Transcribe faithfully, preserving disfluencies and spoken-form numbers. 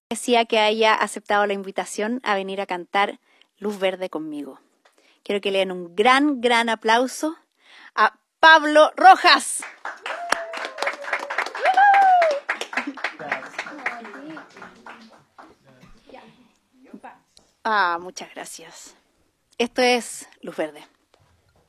Decía que haya aceptado la invitación a venir a cantar Luz Verde conmigo. Quiero que le den un gran, gran aplauso a Pablo Rojas. Ah, muchas gracias. Esto es Luz Verde.